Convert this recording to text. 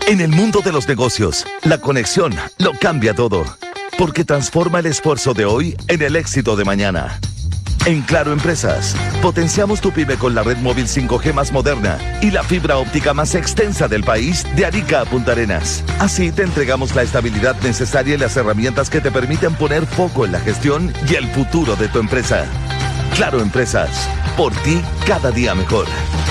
En el mundo de los negocios, la conexión lo cambia todo, porque transforma el esfuerzo de hoy en el éxito de mañana. En Claro Empresas, potenciamos tu pyme con la red móvil 5G más moderna y la fibra óptica más extensa del país, de Arica a Punta Arenas. Así te entregamos la estabilidad necesaria y las herramientas que te permiten poner foco en la gestión y el futuro de tu empresa. Claro Empresas, por ti cada día mejor.